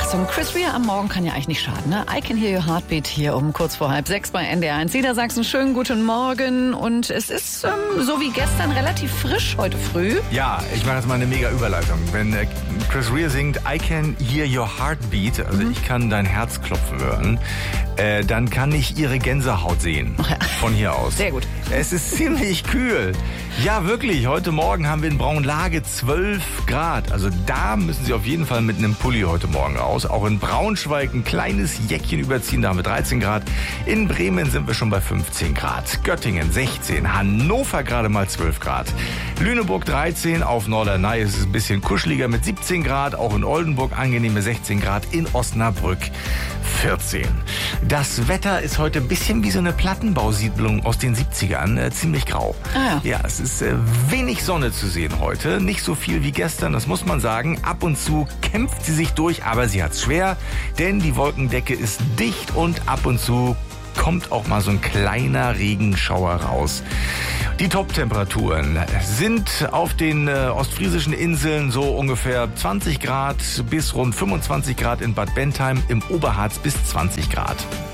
So ein Chris Rea am Morgen kann ja eigentlich nicht schaden, ne? I Can Hear Your Heartbeat hier um kurz vor 5:30 bei NDR1 Niedersachsen. Schönen guten Morgen. Und es ist so wie gestern relativ frisch heute früh. Ja, ich mache jetzt mal eine mega Überleitung. Wenn Chris Rea singt I Can Hear Your Heartbeat, also ich kann dein Herz klopfen hören, dann kann ich ihre Gänsehaut sehen. Von hier aus. Sehr gut. Es ist ziemlich kühl. Ja, wirklich. Heute Morgen haben wir in Braunlage 12 Grad. Also da müssen Sie auf jeden Fall mit einem Pulli heute Morgen raus. Auch in Braunschweig ein kleines Jäckchen überziehen. Da haben wir 13 Grad. In Bremen sind wir schon bei 15 Grad. Göttingen 16. Hannover gerade mal 12 Grad. Lüneburg 13. Auf Norderney ist es ein bisschen kuscheliger mit 17 Grad. Auch in Oldenburg angenehme 16 Grad. In Osnabrück 14. Das Wetter ist heute ein bisschen wie so eine Plattenbausiedlung aus den 70ern. Ziemlich grau. Ja, es ist wenig Sonne zu sehen heute. Nicht so viel wie gestern, das muss man sagen. Ab und zu kämpft sie sich durch, aber sie hat's schwer. Denn die Wolkendecke ist dicht und ab und zu kommt auch mal so ein kleiner Regenschauer raus. Die Top-Temperaturen sind auf den ostfriesischen Inseln so ungefähr 20 Grad bis rund 25 Grad in Bad Bentheim, im Oberharz bis 20 Grad.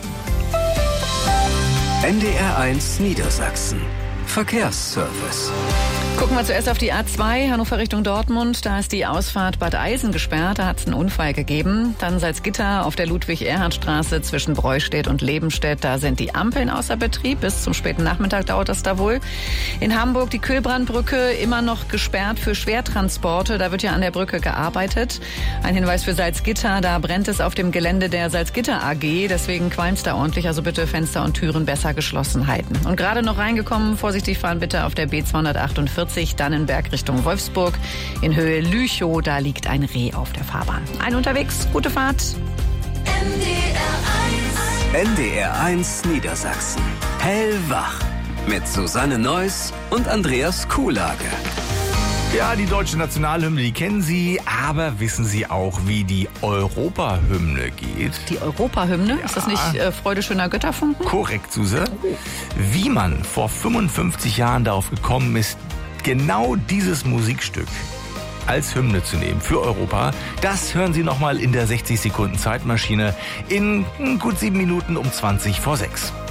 NDR1 Niedersachsen. Verkehrsservice. Gucken wir zuerst auf die A2, Hannover Richtung Dortmund. Da ist die Ausfahrt Bad Eisen gesperrt, da hat es einen Unfall gegeben. Dann Salzgitter auf der Ludwig-Erhard-Straße zwischen Breustedt und Lebenstedt. Da sind die Ampeln außer Betrieb. Bis zum späten Nachmittag dauert das da wohl. In Hamburg die Kühlbrandbrücke immer noch gesperrt für Schwertransporte. Da wird ja an der Brücke gearbeitet. Ein Hinweis für Salzgitter, da brennt es auf dem Gelände der Salzgitter AG. Deswegen qualmt es da ordentlich. Also bitte Fenster und Türen besser geschlossen halten. Und gerade noch reingekommen, vorsichtig fahren bitte auf der B248. Dannenberg Richtung Wolfsburg. In Höhe Lüchow, da liegt ein Reh auf der Fahrbahn. Ein unterwegs, gute Fahrt. NDR1 Niedersachsen. Hellwach. Mit Susanne Neuss und Andreas Kuhlage. Ja, die deutsche Nationalhymne, die kennen Sie, aber wissen Sie auch, wie die Europahymne geht? Die Europahymne? Ja. Ist das nicht Freude schöner Götterfunken? Korrekt, Suse. Wie man vor 55 Jahren darauf gekommen ist, genau dieses Musikstück als Hymne zu nehmen für Europa, das hören Sie nochmal in der 60 Sekunden Zeitmaschine in gut 7 Minuten um 20 vor 6.